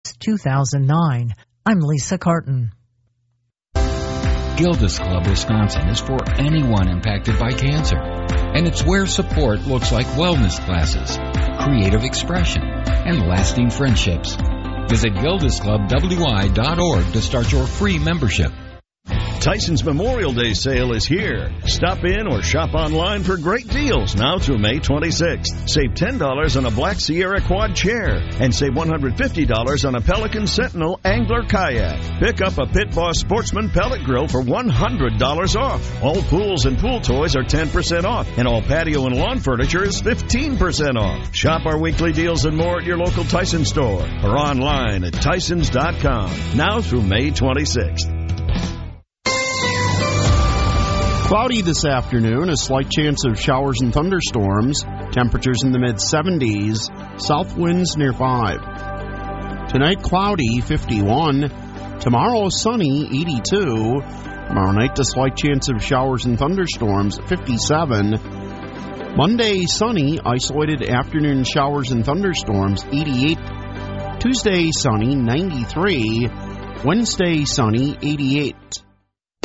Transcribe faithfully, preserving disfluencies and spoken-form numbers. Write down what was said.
two thousand nine. I'm Lisa Carton. Gilda's Club Wisconsin is for anyone impacted by cancer, and it's where support looks like wellness classes, creative expression, and lasting friendships. Visit gildas club w i dot org to start your free membership. Tyson's Memorial Day sale is here. Stop in or shop online for great deals now through May twenty-sixth. Save ten dollars on a Black Sierra Quad chair and save one hundred fifty dollars on a Pelican Sentinel Angler kayak. Pick up a Pit Boss Sportsman pellet grill for one hundred dollars off. All pools and pool toys are ten percent off, and all patio and lawn furniture is fifteen percent off. Shop our weekly deals and more at your local Tyson store or online at tysons dot com now through May twenty-sixth. Cloudy this afternoon, a slight chance of showers and thunderstorms. Temperatures in the mid-seventies, south winds near five. Tonight, cloudy, fifty-one. Tomorrow, sunny, eighty-two. Tomorrow night, a slight chance of showers and thunderstorms, fifty-seven. Monday, sunny, isolated afternoon showers and thunderstorms, eighty-eight. Tuesday, sunny, ninety-three. Wednesday, sunny, eighty-eight.